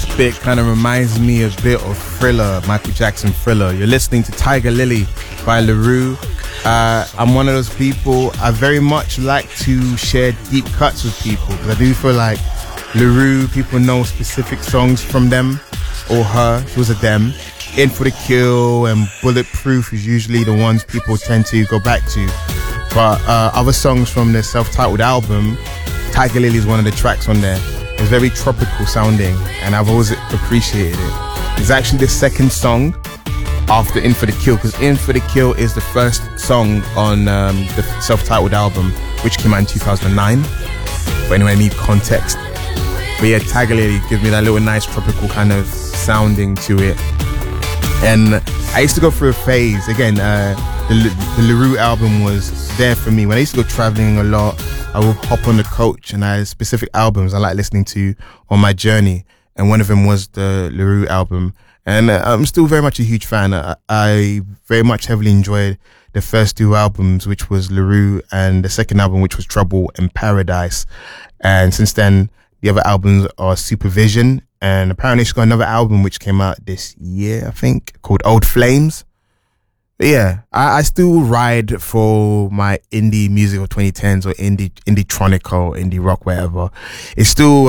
This bit kind of reminds me a bit of Thriller, Michael Jackson Thriller. You're listening to Tiger Lily by LaRue. I'm one of those people, I very much like to share deep cuts with people, because I do feel like LaRue, people know specific songs from them or her. It was a them. In for the Kill and Bulletproof is usually the ones people tend to go back to. But other songs from the self-titled album, Tiger Lily is one of the tracks on there. It's very tropical sounding, and I've always appreciated it. It's actually the second song after In For The Kill, because In For The Kill is the first song on the self-titled album, which came out in 2009. But anyway, I need context. But yeah, Tiger Lily gives me that little nice tropical kind of sounding to it. And I used to go through a phase, again, the LaRue album was there for me. When I used to go traveling a lot, I would hop on the coach, and I had specific albums I like listening to on my journey. And one of them was the LaRue album. And I'm still very much a huge fan. I very much heavily enjoyed the first two albums, which was LaRue, and the second album, which was Trouble in Paradise. And since then, the other albums are Supervision. And apparently she's got another album which came out this year, I think, called Old Flames. But yeah, I still ride for my indie music of 2010s or indie-tronic or indie rock, whatever. It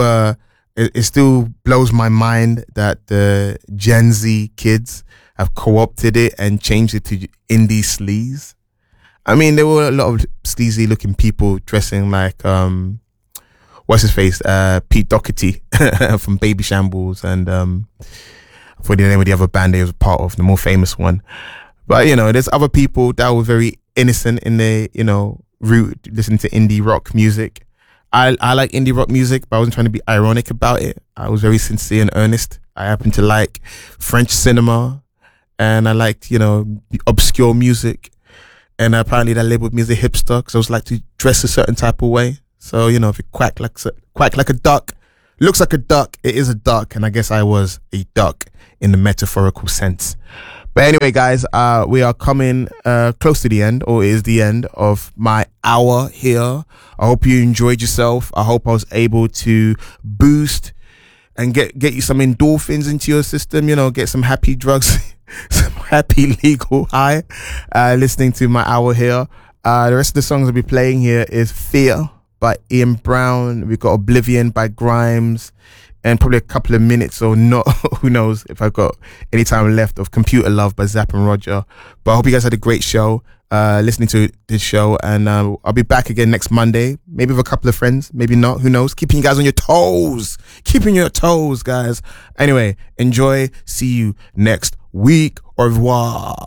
still blows my mind that the Gen Z kids have co-opted it and changed it to indie sleaze. I mean, there were a lot of sleazy looking people dressing like, what's his face? Pete Doherty from Baby Shambles, and for the name of the other band they was a part of, the more famous one. But, you know, there's other people that were very innocent in their, you know, route, listening to indie rock music. I like indie rock music, but I wasn't trying to be ironic about it. I was very sincere and earnest. I happen to like French cinema, and I liked, you know, obscure music. And apparently that labeled me as a hipster, because I was like to dress a certain type of way. So, you know, if it quack like a duck, looks like a duck, it is a duck. And I guess I was a duck in the metaphorical sense. But anyway, guys, we are coming close to the end, or it is the end of my hour here. I hope you enjoyed yourself. I hope I was able to boost and get you some endorphins into your system, you know, get some happy drugs, some happy legal high, listening to my hour here. The rest of the songs I'll be playing here is Fear by Ian Brown. We've got Oblivion by Grimes, and probably a couple of minutes or not, who knows if I've got any time left, of Computer Love by Zapp and Roger. But I hope you guys had a great show, listening to this show, and I'll be back again next Monday, maybe with a couple of friends, maybe not, who knows, keeping you guys on your toes, guys. Anyway, enjoy, see you next week, au revoir.